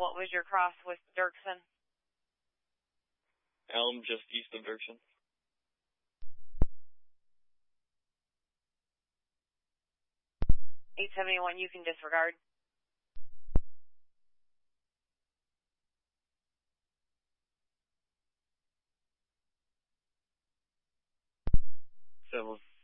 what was your cross with Dirksen? Elm, just east of Dirksen. 871, you can disregard. 7.